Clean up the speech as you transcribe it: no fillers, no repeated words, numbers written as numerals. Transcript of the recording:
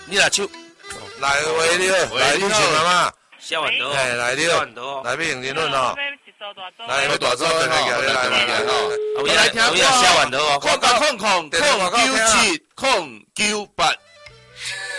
你拿手， 来喂你好，来你请妈妈， 小碗多， 哎来你好，来要用银论哦，来要大招来来， 我来听歌，小碗多哦， 0 9 0 0 9 7 0 9 8。